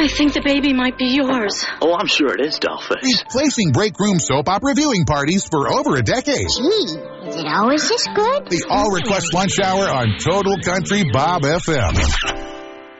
I think the baby might be yours. Oh, I'm sure it is, Dollface. Replacing break room soap opera viewing parties for over a decade. Gee, is it always this good? The All Request Lunch Hour on Total Country Bob FM.